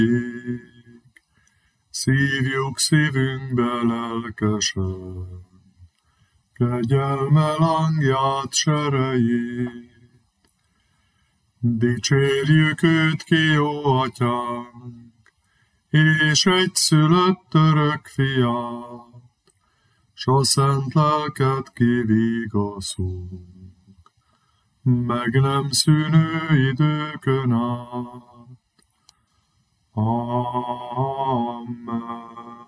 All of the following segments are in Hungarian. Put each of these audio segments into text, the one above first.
Szívjuk szívünkbe lelkesen, kegyelme langját, serejét. Dicsérjük őt ki, jó atyánk, és egyszülött örök fiát, s a szent lelket kivigaszunk, meg nem szűnő időkön át. Amen.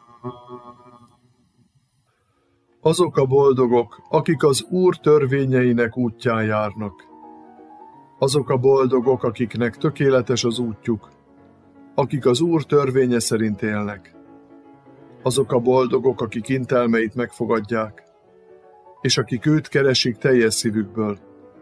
Azok a boldogok, akik az Úr törvényeinek útján járnak. Azok a boldogok, akiknek tökéletes az útjuk, akik az Úr törvénye szerint élnek. Azok a boldogok, akik intelmeit megfogadják, és akik őt keresik teljes szívükből.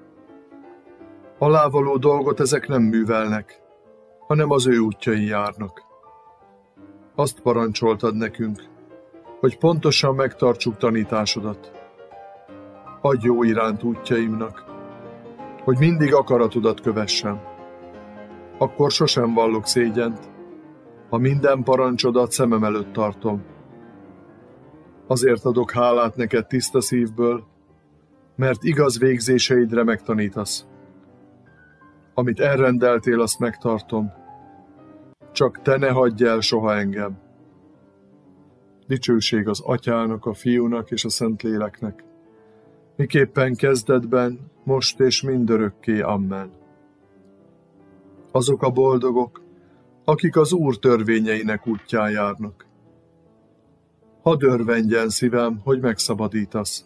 Alávaló dolgot ezek nem művelnek, hanem az ő útjain járnak. Azt parancsoltad nekünk, hogy pontosan megtartsuk tanításodat. Adj jó iránt útjaimnak, hogy mindig akaratodat kövessem. Akkor sosem vallok szégyent, ha minden parancsodat szemem előtt tartom. Azért adok hálát neked tiszta szívből, mert igaz végzéseidre megtanítasz. Amit elrendeltél, azt megtartom. Csak te ne hagyj el soha engem. Dicsőség az Atyának, a Fiúnak és a Szentléleknek, miképpen kezdetben, most és mindörökké. Amen. Azok a boldogok, akik az Úr törvényeinek útján járnak. Hadd örvendjen szívem, hogy megszabadítasz.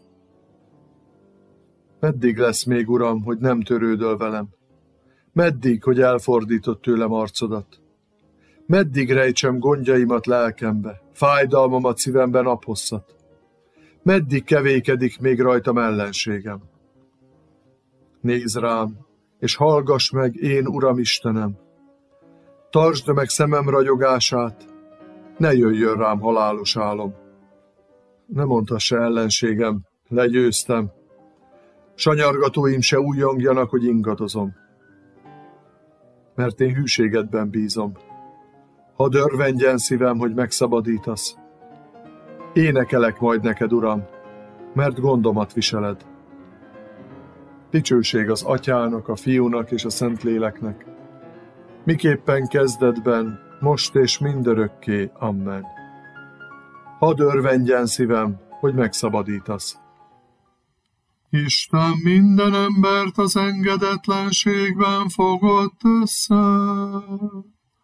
Meddig lesz még, Uram, hogy nem törődöl velem? Meddig, hogy elfordított tőlem arcodat? Meddig rejtsem gondjaimat lelkembe, fájdalmamat szívemben naphosszat? Meddig kevékedik még rajtam ellenségem? Nézz rám, és hallgass meg, én Uram Istenem! Tartsd meg szemem ragyogását, ne jöjjön rám halálos álom. Ne mondhassa ellenségem, legyőztem, sanyargatóim se újjongjanak, hogy ingadozom. Mert én hűségedben bízom. Hadd örvendjen szívem, hogy megszabadítasz. Énekelek majd neked, Uram, mert gondomat viseled. Dicsőség az Atyának, a Fiúnak és a Szentléleknek, miképpen kezdetben, most és mindörökké. Amen. Hadd örvendjen szívem, hogy megszabadítasz. Isten minden embert az engedetlenségben fogott össze.